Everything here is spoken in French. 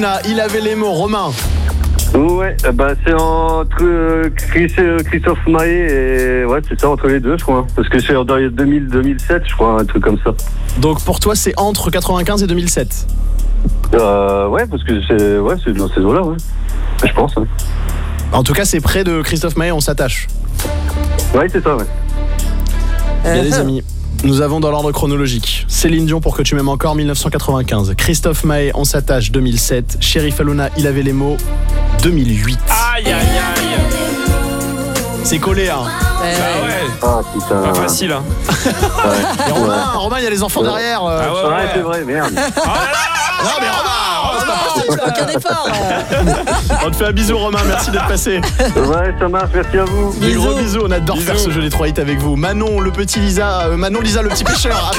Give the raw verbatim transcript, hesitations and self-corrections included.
Il avait les mots, Romain. Ouais, bah c'est entre euh, Chris, euh, Christophe Maé et ouais, c'est ça, entre les deux, je crois. Parce que c'est dans les deux mille deux mille sept, je crois, un truc comme ça. Donc pour toi, c'est entre quatre-vingt-quinze et deux mille sept. Euh, ouais, parce que c'est ouais, c'est dans ces eaux-là, ouais. Je pense. Ouais. En tout cas, c'est près de Christophe Maé, on s'attache. Ouais, c'est ça, ouais. Bien les amis, nous avons dans l'ordre chronologique Céline Dion, Pour que tu m'aimes encore, dix-neuf cent quatre-vingt-quinze. Christophe Maé, On s'attache, deux mille sept. Sheriff Aluna, Il avait les mots, deux mille huit. Aïe aïe aïe. C'est collé, hein. Bah ouais. Ah putain. Pas facile, hein. Ouais. Et Romain, Ouais. Romain, il y a les enfants derrière. euh. Ah ouais, Ouais, ouais. c'est vrai, merde. Oh là là. Non mais Romain, c'est pas possible. Aucun effort. On te fait un bisou, Romain, merci d'être passé. Ouais, ça marche, merci à vous. Des gros bisous, on adore Bisous. faire ce jeu des trois hits avec vous. Manon, le petit Lisa, euh, Manon Lisa, le petit pêcheur.